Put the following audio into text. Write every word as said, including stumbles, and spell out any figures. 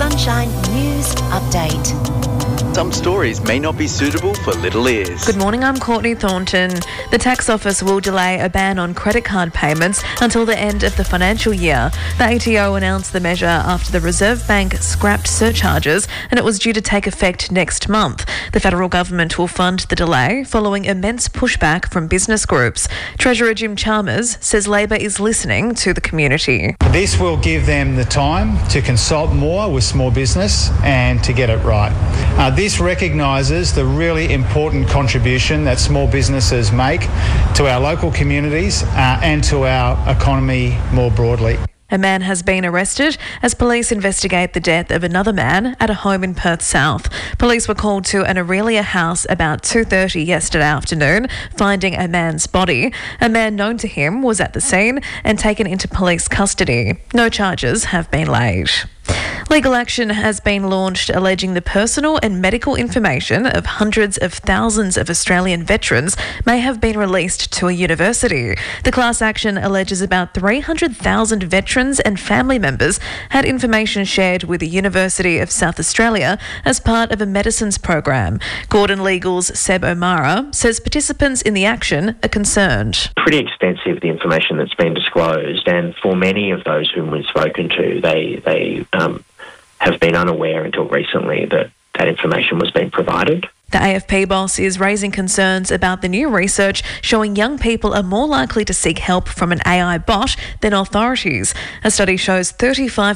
Sunshine News Update. Some stories may not be suitable for little ears. Good morning, I'm Courtney Thornton. The tax office will delay a ban on credit card payments until the end of the financial year. The A T O announced the measure after the Reserve Bank scrapped surcharges, and it was due to take effect next month. The federal government will fund the delay following immense pushback from business groups. Treasurer Jim Chalmers says Labor is listening to the community. This will give them the time to consult more with small business and to get it right. Uh, this recognises the really important contribution that small businesses make to our local communities uh, and to our economy more broadly. A man has been arrested as police investigate the death of another man at a home in Perth South. Police were called to an Aurelia house about two thirty yesterday afternoon, finding a man's body. A man known to him was at the scene and taken into police custody. No charges have been laid. Legal action has been launched alleging the personal and medical information of hundreds of thousands of Australian veterans may have been released to a university. The class action alleges about three hundred thousand veterans and family members had information shared with the University of South Australia as part of a medicines program. Gordon Legal's Seb O'Mara says participants in the action are concerned. Pretty extensive, the information that's been disclosed, and for many of those whom we've spoken to, they, they um, have been unaware until recently that that information was being provided. The A F P boss is raising concerns about the new research showing young people are more likely to seek help from an A I bot than authorities. A study shows thirty-five